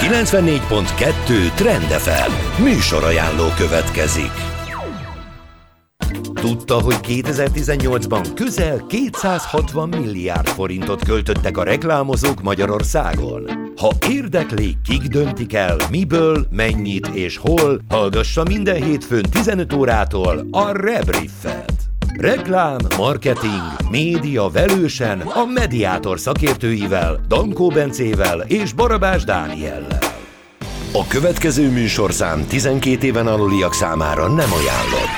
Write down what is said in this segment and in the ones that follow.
94.2 Trend FM műsorajánló következik. Tudta, hogy 2018-ban közel 260 milliárd forintot költöttek a reklámozók Magyarországon? Ha érdekli, kik döntik el, miből, mennyit és hol, hallgassa minden hétfőn 15 órától a Rebriefet. Reklám, marketing, média velősen a Mediátor szakértőivel, Dankó Bencével és Barabás Dániellel. A következő műsorszám 12 éven aluliak számára nem ajánlott.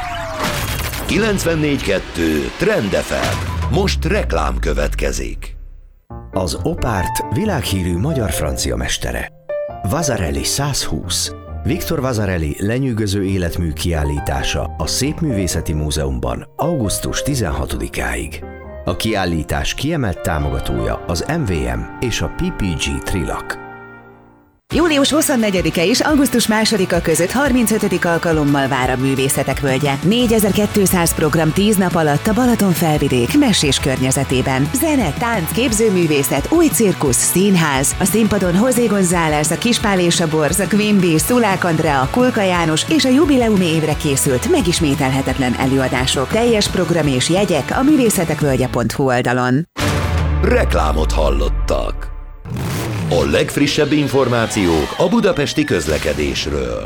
94.2 Trend FM. Most reklám következik. Az Opárt világhírű magyar-francia mestere. Vasarely 120. Viktor Vasarely lenyűgöző életmű kiállítása a Szépművészeti Múzeumban augusztus 16-áig. A kiállítás kiemelt támogatója az MVM és a PPG Trilak. Július 24-e és augusztus 2-a között 35. alkalommal vár a Művészetek Völgye. 4200 program 10 nap alatt a Balaton-felvidék Messés környezetében. Zene, tánc, képzőművészet, új cirkusz, színház. A színpadon José González, a Kispál és a Borz, a Queen Bee, Szulák Andrea, Kulka János és a jubileumi évre készült megismételhetetlen előadások. Teljes program és jegyek a művészetekvölgye.hu oldalon. Reklámot hallottak. A legfrissebb információk a budapesti közlekedésről.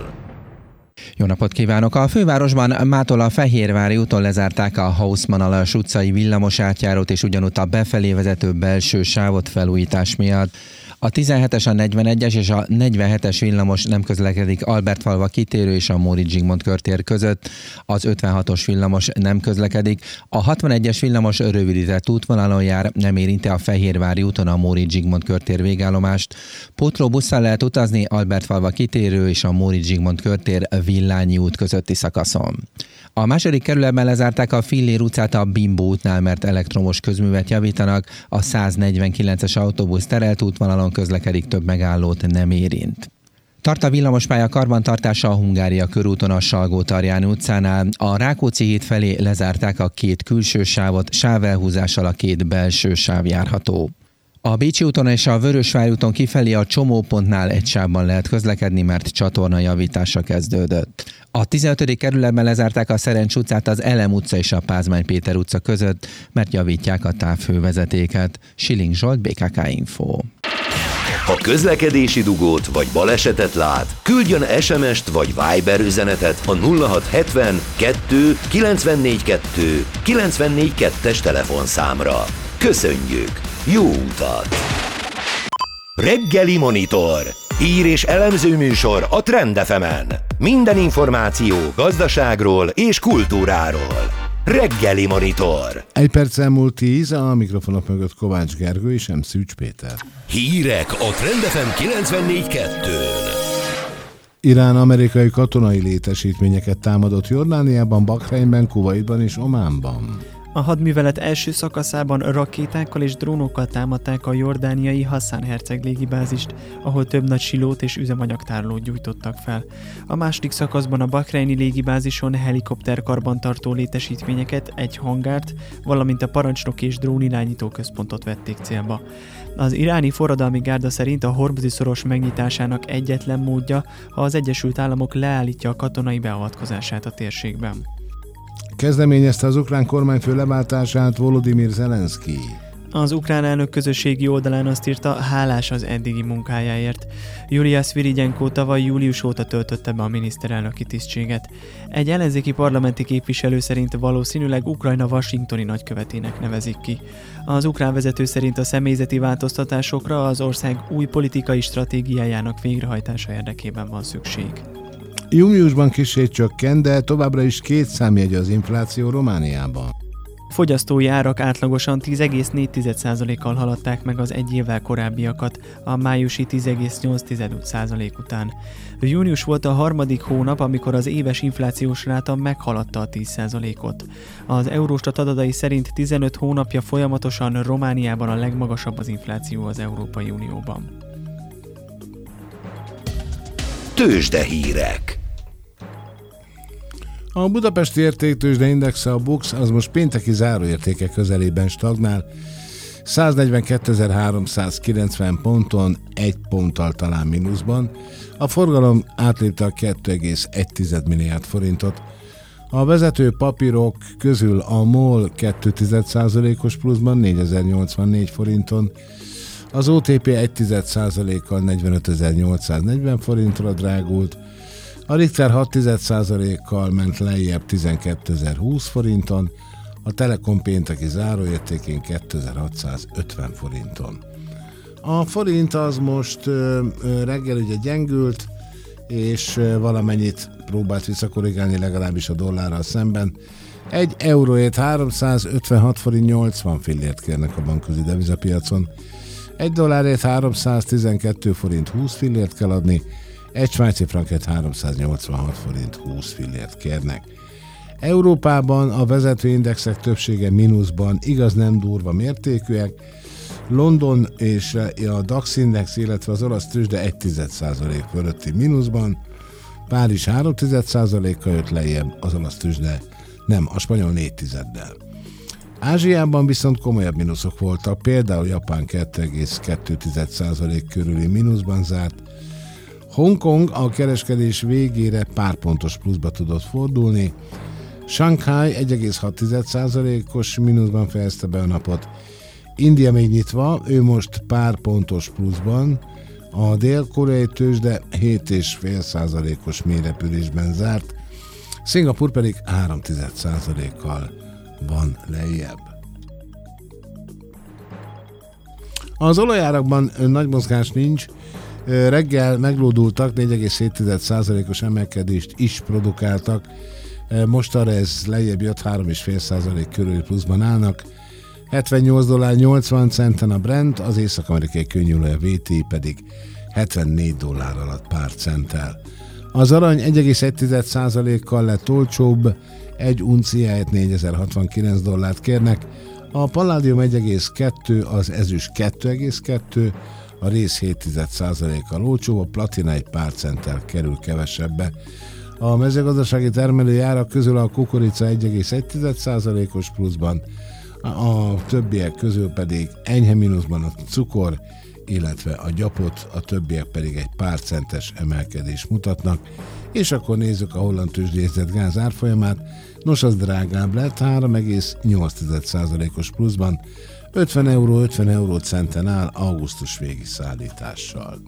Jó napot kívánok! A fővárosban mától a Fehérvári úton lezárták a Haussmann-Aljas utcai villamos átjárót és ugyanútt a befelé vezető belső sávot felújítás miatt. A 17-es, a 41-es és a 47-es villamos nem közlekedik Albertfalva kitérő és a Móricz Zsigmond körtér között. Az 56-os villamos nem közlekedik. A 61-es villamos rövidített útvonalon jár, nem érinti a Fehérvári úton a Móricz Zsigmond körtér végállomást. Pótlóbusszal lehet utazni Albertfalva kitérő és a Móricz Zsigmond körtér Villányi út közötti szakaszon. A második kerületben lezárták a Fillér utcát a Bimbo útnál, mert elektromos közművet javítanak. A 149-es autóbusz terelt útvonalon közlekedik, több megállót nem érint. Tart a villamospálya karbantartása a Hungária körúton a Salgó-Tarjáni utcánál. A Rákóczi híd felé lezárták a két külső sávot, sávelhúzással a két belső sáv járható. A Bécsi úton és a Vörösvári úton kifelé a csomópontnál egy sávban lehet közlekedni, mert csatorna javítása kezdődött. A 15. kerületben lezárták a Szerencs utcát az Elem utca és a Pázmány Péter utca között, mert javítják a távhővezetéket. Schilling Zsolt, BKK Info. Ha közlekedési dugót vagy balesetet lát, küldjön SMS-t vagy Viber üzenetet a 0670 2 94 2 94 2-es telefonszámra. Köszönjük! Jó utat! Reggeli Monitor. Hír és elemző műsor a Trend FM-en. Minden információ gazdaságról és kultúráról. Reggeli Monitor. 1 perc elmúlt 10, a mikrofonok mögött Kovács Gergő és M. Szűcs Péter. Hírek a Trend FM 94.2-n. Irán amerikai katonai létesítményeket támadott Jordániában, Bahreinben, Kuwaitban és Ománban. A hadművelet első szakaszában rakétákkal és drónokkal támadták a jordániai Hassan herceg légibázist, ahol több nagy silót és üzemanyagtárolót gyújtottak fel. A második szakaszban a bahreini légibázison helikopterkarbantartó létesítményeket, egy hangárt, valamint a parancsnoki és drónirányító központot vették célba. Az iráni forradalmi gárda szerint a Hormuzi-szoros megnyitásának egyetlen módja, ha az Egyesült Államok leállítja a katonai beavatkozását a térségben. Kezdeményezte az ukrán kormányfő leváltását Volodymyr Zelenszky. Az ukrán elnök közösségi oldalán azt írta, hálás az eddigi munkájáért. Julia Szvirigyenko tavaly július óta töltötte be a miniszterelnöki tisztséget. Egy ellenzéki parlamenti képviselő szerint valószínűleg Ukrajna washingtoni nagykövetének nevezik ki. Az ukrán vezető szerint a személyzeti változtatásokra az ország új politikai stratégiájának végrehajtása érdekében van szükség. Júniusban kissé csökkent, de továbbra is 2 számjegy az infláció Romániában. Fogyasztói árak átlagosan 10,4%-kal haladták meg az egy évvel korábbiakat, a májusi 10,8% után. Június volt a harmadik hónap, amikor az éves inflációs ráta meghaladta a 10%-ot. Az Eurostat adatai szerint 15 hónapja folyamatosan Romániában a legmagasabb az infláció az Európai Unióban. Tőzsdehírek. A budapesti értéktőzsde indexe, a BUX, az most pénteki záróértéke közelében stagnál. 142.390 ponton, 1 ponttal talán mínuszban. A forgalom átlépte a 2,1 milliárd forintot. A vezető papírok közül a MOL 2,1%-os pluszban 4084 forinton, az OTP 1,1%-kal 45.840 forintra drágult, a Richter 6,1%-kal ment lejjebb 12.020 forinton, a Telekom pénteki záróértékén 2650 forinton. A forint az most reggel ugye gyengült, és valamennyit próbált visszakorrigálni legalábbis a dollárral szemben. 1 euróért 356 forint 80 fillért kérnek a bankközi devizapiacon. 1 dollárért 312 forint 20 fillért kell adni, 1 svájci frankért 386 forint 20 fillért kérnek. Európában a vezető indexek többsége mínuszban, igaz nem durva mértékűek. London és a DAX index, illetve az olasz tőzsde 1,1% fölötti mínuszban, Párizs 3,1%-kal jött lejjebb, az olasz tőzsde nem, a spanyol 4,1-del. Ázsiában viszont komolyabb mínuszok voltak, például Japán 2,2% körüli mínuszban zárt. Hongkong a kereskedés végére pár pontos pluszba tudott fordulni, Shanghai 1,6%-os mínuszban fejezte be a napot. India még nyitva, ő most pár pontos pluszban, a dél-koreai tőzsde 7,5%-os mélyrepülésben zárt, Szingapúr pedig 3,1%-kal van lejjebb. Az olajárakban nagy mozgás nincs, reggel meglódultak, 4,7%-os emelkedést is produkáltak, mostanra ez lejjebb jött, 3,5% körül pluszban állnak, $78.80 a Brent, az észak-amerikai könnyűolaj a VTI pedig $74 alatt pár centtel. Az arany 1,1%-kal lett olcsóbb, egy unciáját $4069 kérnek, a palládium 1,2, az ezüst 2,2, a rész 0,7%-kal olcsóbb, a platina egy pár centtel kerül kevesebbe. A mezőgazdasági termelői árak közül a kukorica 1,1%-os pluszban, a többiek közül pedig enyhe mínuszban a cukor, illetve a gyapot, a többiek pedig egy pár centes emelkedést mutatnak. És akkor nézzük a holland tőzsdéjegyzett gáz árfolyamát. Nos, az drágább lett, 3,8%-os pluszban, 50 eurócenten áll augusztus végi szállítással.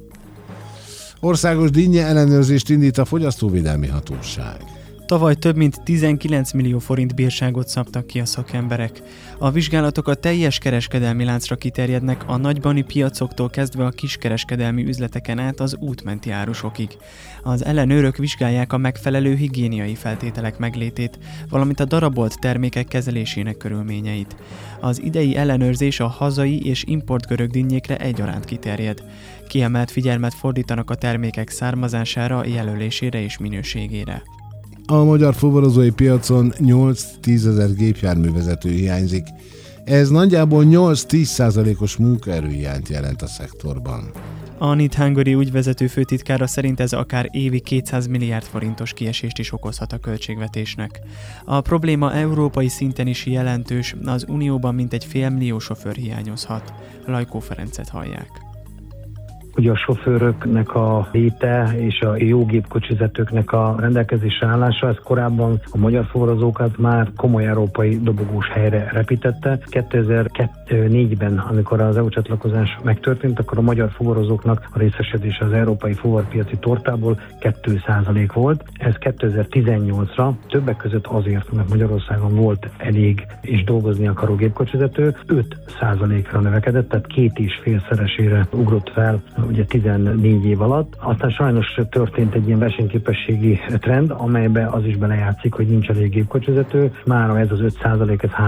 Országos dinnye ellenőrzést indít a Fogyasztóvédelmi Hatóság. Tavaly több mint 19 millió forint bírságot szabtak ki a szakemberek. A vizsgálatok a teljes kereskedelmi láncra kiterjednek, a nagybani piacoktól kezdve a kiskereskedelmi üzleteken át az útmenti árusokig. Az ellenőrök vizsgálják a megfelelő higiéniai feltételek meglétét, valamint a darabolt termékek kezelésének körülményeit. Az idei ellenőrzés a hazai és importgörög dinnyékre egyaránt kiterjed. Kiemelt figyelmet fordítanak a termékek származására, jelölésére és minőségére. A magyar fuvarozói piacon 8-10 ezer gépjárművezető hiányzik. Ez nagyjából 8-10%-os munkaerőhiányt jelent a szektorban. A NIT Hungary ügyvezető főtitkára szerint ez akár évi 200 milliárd forintos kiesést is okozhat a költségvetésnek. A probléma európai szinten is jelentős, az Unióban mintegy 500 000 sofőr hiányozhat. Lajkó Ferencet hallják. Ugye a sofőröknek a léte és a jó gépkocsivezetőknek a rendelkezésre állása, ez korábban a magyar fuvarozókat már komoly európai dobogós helyre repítette. 2004-ben, amikor az EU csatlakozás megtörtént, akkor a magyar fuvarozóknak a részesedése az európai fuvarpiaci tortából 2% volt. Ez 2018-ra többek között azért, mert Magyarországon volt elég és dolgozni akaró gépkocsivezető, 5%-ra növekedett, tehát 2,5-szeresére ugrott fel ugye 14 év alatt. Aztán sajnos történt egy ilyen versenyképességi trend, amelybe az is belejátszik, hogy nincs elég gépkocsivezető. Mára ez az 5%, ez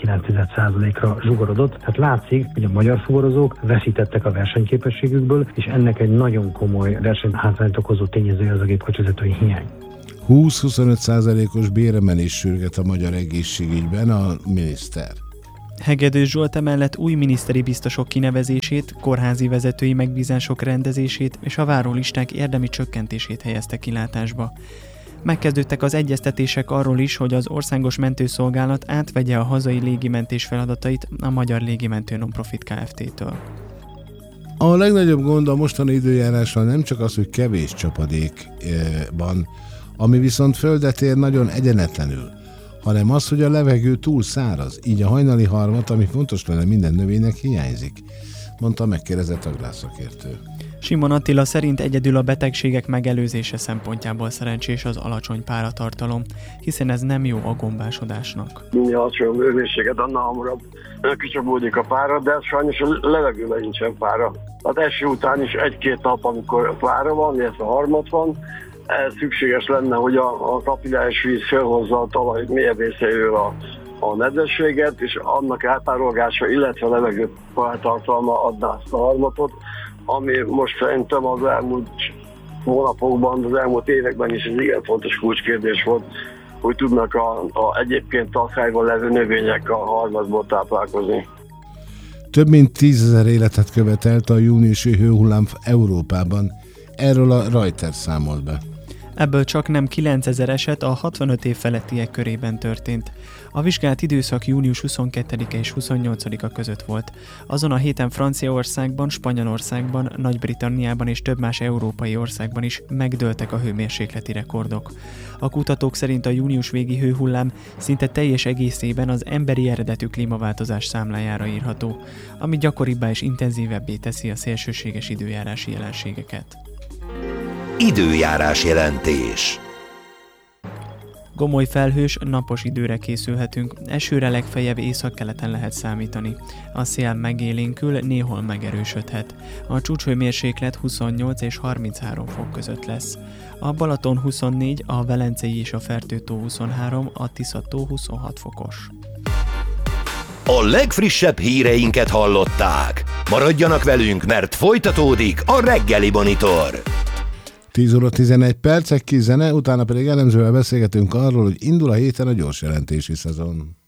3,9%-ra zsugorodott. Tehát látszik, hogy a magyar fuvarozók veszítettek a versenyképességükből, és ennek egy nagyon komoly versenyhátrányt okozó tényezője az a gépkocsivezetői hiány. 20-25%-os béremelés sürget a magyar egészségügyben a miniszter. Hegedűs Zsolt emellett új miniszteri biztosok kinevezését, kórházi vezetői megbízások rendezését és a várólisták érdemi csökkentését helyezte kilátásba. Megkezdődtek az egyeztetések arról is, hogy az országos mentőszolgálat átvegye a hazai légimentés feladatait a Magyar Légimentő Nonprofit Kft-től. A legnagyobb gond a mostani időjárással nem csak az, hogy kevés csapadék van, ami viszont földet ér nagyon egyenetlenül, hanem az, hogy a levegő túl száraz, így a hajnali harmat, ami fontos lenne minden növénynek, hiányzik, mondta a megkérdezett agrárszakértő. Simon Attila szerint egyedül a betegségek megelőzése szempontjából szerencsés az alacsony páratartalom, hiszen ez nem jó a gombásodásnak. Minél alacsonyabb hőmérséklet, annál hamarabb kicsapódik a pára, de sajnos a levegőben nincsen pára. Az eső után is 1-2 nap, amikor pára van, illetve harmat van, ez szükséges lenne, hogy a kapilláris víz felhozza a talaj mélyebb részéről a nedvességet, és annak elpárolgása, illetve a levegő páratartalma adná azt a harmatot, ami most szerintem az elmúlt hónapokban, az elmúlt években is egy igen fontos kulcskérdés volt, hogy tudnak egyébként talpályban levő növények a harmadból táplálkozni. Több mint 10 000 életet követelt a júniusi hőhullám Európában. Erről a Reuters számolt be. Ebből csak nem 9000 eset a 65 év felettiek körében történt. A vizsgált időszak június 22-e és 28-a között volt. Azon a héten Franciaországban, Spanyolországban, Nagy-Britanniában és több más európai országban is megdőltek a hőmérsékleti rekordok. A kutatók szerint a június végi hőhullám szinte teljes egészében az emberi eredetű klímaváltozás számlájára írható, ami gyakoribbá és intenzívebbé teszi a szélsőséges időjárási jelenségeket. Időjárás jelentés. Gomoly felhős, napos időre készülhetünk, esőre legfeljebb északkeleten lehet számítani. A szél megélénkül, néhol megerősödhet. A csúcshőmérséklet 28 és 33 fok között lesz. A Balaton 24, a Velencei és a Fertő-tó 23, a Tisza-tó 26 fokos. A legfrissebb híreinket hallották. Maradjanak velünk, mert folytatódik a Reggeli Monitor. 10 óra 11 percek, kis zene, utána pedig elemzővel beszélgetünk arról, hogy indul a héten a gyors jelentési szezon.